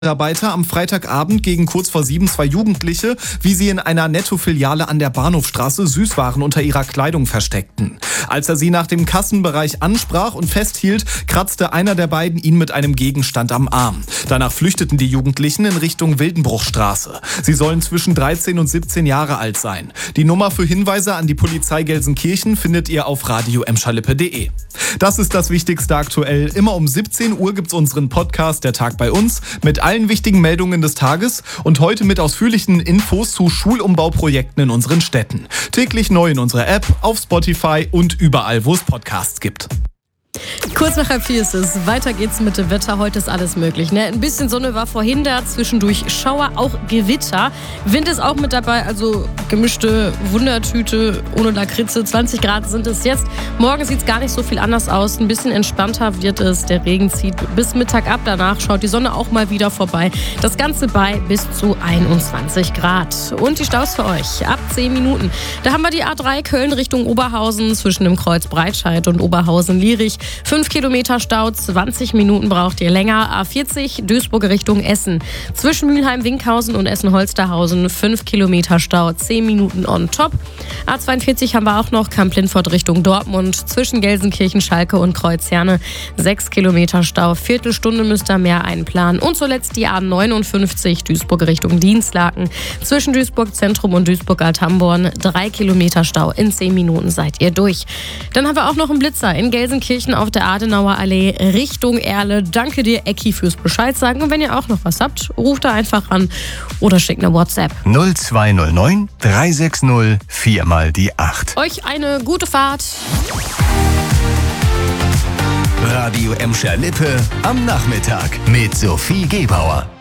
Mitarbeiter am Freitagabend gegen kurz vor 7 zwei Jugendliche, wie sie in einer Netto-Filiale an der Bahnhofstraße Süßwaren unter ihrer Kleidung versteckten. Als er sie nach dem Kassenbereich ansprach und festhielt, kratzte einer der beiden ihn mit einem Gegenstand am Arm. Danach flüchteten die Jugendlichen in Richtung Wildenbruchstraße. Sie sollen zwischen 13 und 17 Jahre alt sein. Die Nummer für Hinweise an die Polizei Gelsenkirchen findet ihr auf radio-lippe.de. Das ist das Wichtigste aktuell. Immer um 17 Uhr gibt's unseren Podcast Der Tag bei uns mit allen wichtigen Meldungen des Tages und heute mit ausführlichen Infos zu Schulumbauprojekten in unseren Städten. Täglich neu in unserer App, auf Spotify und überall, wo es Podcasts gibt. Kurz nach 3:30 ist es. Weiter geht's mit dem Wetter. Heute ist alles möglich. Ein bisschen Sonne war vorhin da, zwischendurch Schauer, auch Gewitter. Wind ist auch mit dabei, also gemischte Wundertüte ohne Lakritze. 20 Grad sind es jetzt. Morgen sieht's gar nicht so viel anders aus. Ein bisschen entspannter wird es. Der Regen zieht bis Mittag ab. Danach schaut die Sonne auch mal wieder vorbei. Das Ganze bei bis zu 21 Grad. Und die Staus für euch ab 10 Minuten. Da haben wir die A3 Köln Richtung Oberhausen zwischen dem Kreuz Breitscheid und Oberhausen-Lierich. 5 Kilometer Stau, 20 Minuten braucht ihr länger. A40 Duisburg Richtung Essen. Zwischen Mülheim-Winkhausen und Essen-Holsterhausen 5 Kilometer Stau, 10 Minuten on top. A42 haben wir auch noch Kamp-Lindfort Richtung Dortmund. Zwischen Gelsenkirchen, Schalke und Kreuzherne 6 Kilometer Stau. Viertelstunde müsst ihr mehr einplanen. Und zuletzt die A59 Duisburg Richtung Dienstlaken. Zwischen Duisburg Zentrum und Duisburg-Althamborn 3 Kilometer Stau. In 10 Minuten seid ihr durch. Dann haben wir auch noch einen Blitzer in Gelsenkirchen auf der Adenauer Allee Richtung Erle. Danke dir, Ecki, fürs Bescheid sagen. Und wenn ihr auch noch was habt, ruft da einfach an oder schickt eine WhatsApp. 0209 360 4 mal die 8. Euch eine gute Fahrt. Radio Emscher Lippe am Nachmittag mit Sophie Gebauer.